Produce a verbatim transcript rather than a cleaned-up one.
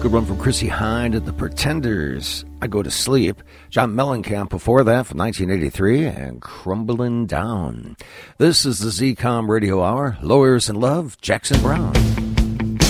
Good one from Chrissie Hynde and the Pretenders. I Go to Sleep. John Mellencamp before that from nineteen eighty-three and Crumbling Down. This is the Z COM Radio Hour. Lawyers in Love, Jackson Browne.